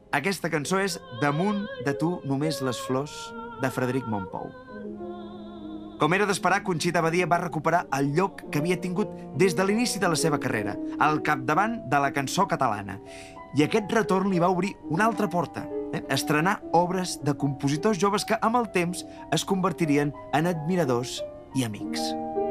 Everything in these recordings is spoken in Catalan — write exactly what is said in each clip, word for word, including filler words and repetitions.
Aquesta cançó és Damunt de tu només les flors, de Frederic Mompou. Com era d'esperar, Conxita Badia va recuperar el lloc que havia tingut des de l'inici de la seva carrera, al capdavant de la cançó catalana. I aquest retorn li va obrir una altra porta, eh? estrenar obres de compositors joves que, amb el temps, es convertirien en admiradors i amics.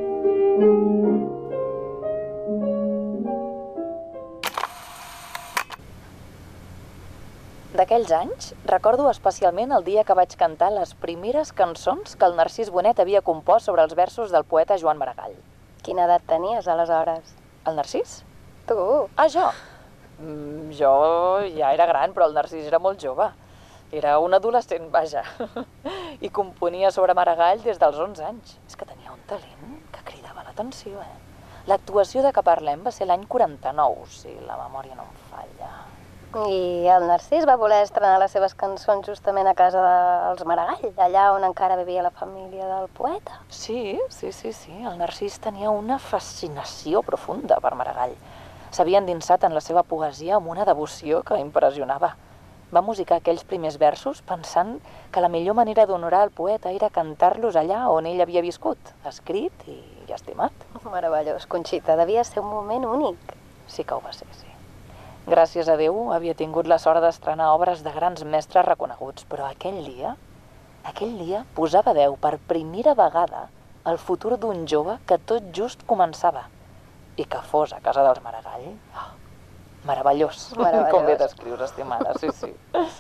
D'aquells anys, recordo especialment el dia que vaig cantar les primeres cançons que el Narcís Bonet havia compost sobre els versos del poeta Joan Maragall. Quina edat tenies, aleshores? El Narcís? Tu? Ah, jo? Mm, jo ja era gran, però el Narcís era molt jove. Era un adolescent, vaja. I componia sobre Maragall des dels onze anys. És que tenia un talent que cridava l'atenció, eh? L'actuació de què parlem va ser l'any quaranta-nou, si la memòria no em falla. I el Narcís va voler estrenar les seves cançons justament a casa dels Maragall, allà on encara vivia la família del poeta. Sí, sí, sí, sí. El Narcís tenia una fascinació profunda per Maragall. S'havia endinsat en la seva poesia amb una devoció que impressionava. Va musicar aquells primers versos pensant que la millor manera d'honorar el poeta era cantar-los allà on ell havia viscut, escrit i estimat. Meravellós, Conxita. Devia ser un moment únic. Sí que ho va ser, sí. Gràcies a Déu havia tingut la sort d'estrenar obres de grans mestres reconeguts, però aquell dia, aquell dia posava Déu per primera vegada el futur d'un jove que tot just començava i que fos a casa dels Maragall. Oh, meravellós. Meravellós. Com bé descrius, estimada, sí, sí.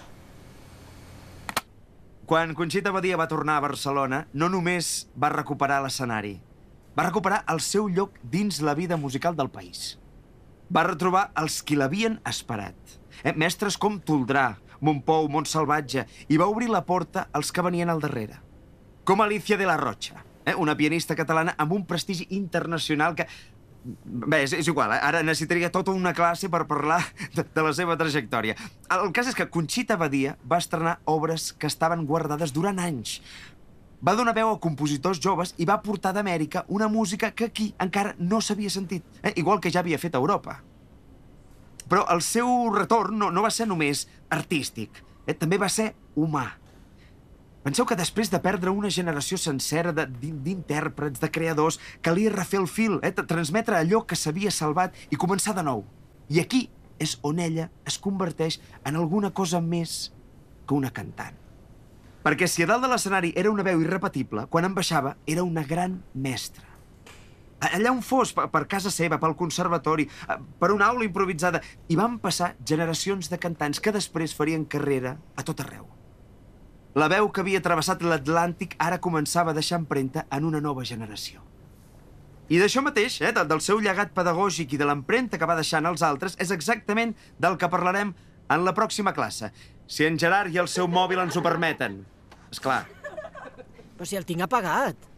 Quan Conxita Badia va tornar a Barcelona, no només va recuperar l'escenari, va recuperar el seu lloc dins la vida musical del país. Va retrobar els qui l'havien esperat. Eh? Mestres com Toldrà, Montpou, Montsalvatge, i va obrir la porta als que venien al darrere. Com Alicia de la Rocha, eh? una pianista catalana amb un prestigi internacional que... Bé, és, és igual, eh? Ara necessitaria tota una classe per parlar de, de la seva trajectòria. El cas és que Conxita Badia va estrenar obres que estaven guardades durant anys. Va donar veu a compositors joves i va portar d'Amèrica una música que aquí encara no s'havia sentit, eh? igual que ja havia fet a Europa. Però el seu retorn no, no va ser només artístic, eh? també va ser humà. Penseu que després de perdre una generació sencera d'intèrprets, de creadors, calia refer el fil, eh? transmetre allò que s'havia salvat i començar de nou. I aquí és on ella es converteix en alguna cosa més que una cantant. Perquè si a dalt de l'escenari era una veu irrepetible, quan en baixava era una gran mestra. Allà on fos, per casa seva, pel conservatori, per una aula improvisada, hi van passar generacions de cantants que després farien carrera a tot arreu. La veu que havia travessat l'Atlàntic ara començava a deixar empremta en una nova generació. I d'això mateix, eh, del seu llegat pedagògic i de l'empremta que va deixar en els altres, és exactament del que parlarem en la pròxima classe. Si en Gerard i el seu mòbil ens ho permeten. Esclar. Però si el tinc apagat.